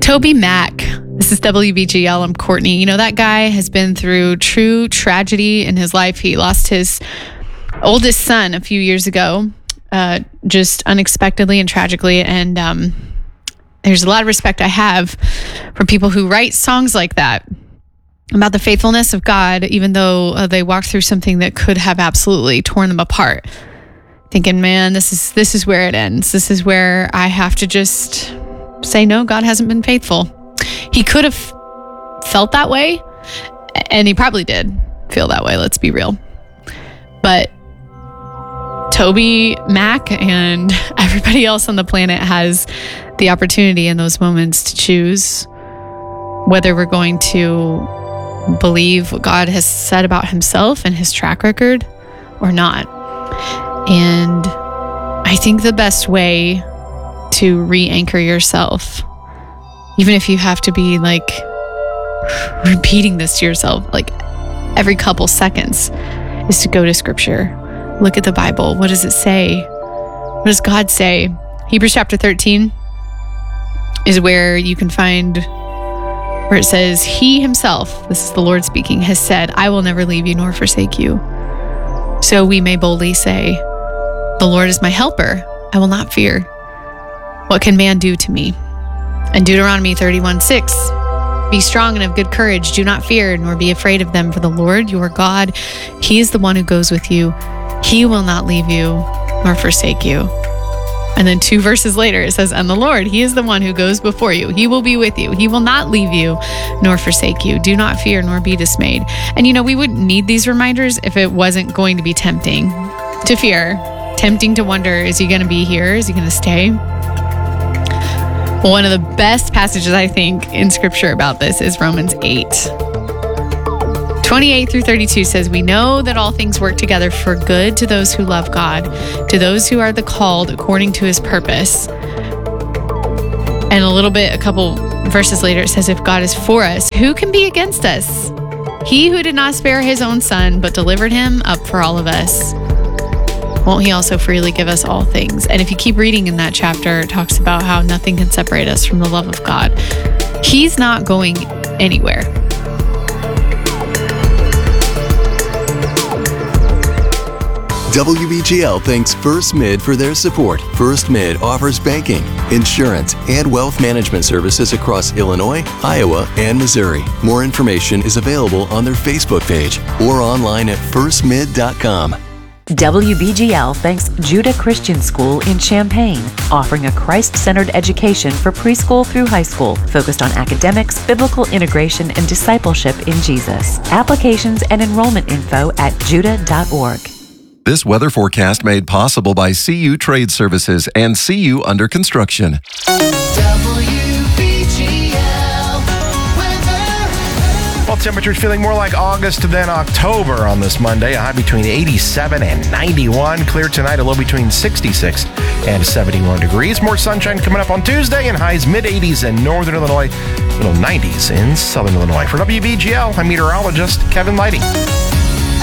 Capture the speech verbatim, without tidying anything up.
TobyMac. This is W B G L. I'm Courtney. You know, that guy has been through true tragedy in his life. He lost his oldest son a few years ago, uh, just unexpectedly and tragically. And um, there's a lot of respect I have for people who write songs like that about the faithfulness of God, even though uh, they walked through something that could have absolutely torn them apart. Thinking, man, this is this is where it ends. This is where I have to just say, no, God hasn't been faithful. He could have felt that way, and he probably did feel that way, let's be real. But TobyMac and everybody else on the planet has the opportunity in those moments to choose whether we're going to believe what God has said about himself and his track record or not. And I think the best way to re-anchor yourself, even if you have to be like repeating this to yourself like every couple seconds, is to go to scripture. Look at the Bible. What does it say? What does God say? Hebrews chapter thirteen is where you can find where it says, he himself, this is the Lord speaking, has said, I will never leave you nor forsake you. So we may boldly say, the Lord is my helper. I will not fear. What can man do to me? And Deuteronomy thirty-one six, be strong and of good courage. Do not fear, nor be afraid of them, for the Lord your God, he is the one who goes with you. He will not leave you nor forsake you. And then two verses later, it says, and the Lord, he is the one who goes before you. He will be with you. He will not leave you nor forsake you. Do not fear nor be dismayed. And you know, we wouldn't need these reminders if it wasn't going to be tempting to fear, tempting to wonder, is he going to be here? Is he going to stay? Well, one of the best passages, I think, in scripture about this is Romans eight. twenty-eight through thirty-two says, we know that all things work together for good to those who love God, to those who are the called according to his purpose. And a little bit, a couple verses later, it says, if God is for us, who can be against us? He who did not spare his own son, but delivered him up for all of us, won't he also freely give us all things? And if you keep reading in that chapter, it talks about how nothing can separate us from the love of God. He's not going anywhere. W B G L thanks First Mid for their support. First Mid offers banking, insurance, and wealth management services across Illinois, Iowa, and Missouri. More information is available on their Facebook page or online at first mid dot com. W B G L thanks Judah Christian School in Champaign, offering a Christ-centered education for preschool through high school, focused on academics, biblical integration, and discipleship in Jesus. Applications and enrollment info at judah dot org. This weather forecast made possible by C U Trade Services and C U Under Construction. W B G L weather. Well, temperatures feeling more like August than October on this Monday. A high between eighty-seven and ninety-one. Clear tonight, a low between sixty-six and seventy-one degrees. More sunshine coming up on Tuesday, and highs mid-eighties in northern Illinois, middle nineties in southern Illinois. For W B G L, I'm meteorologist Kevin Lighting.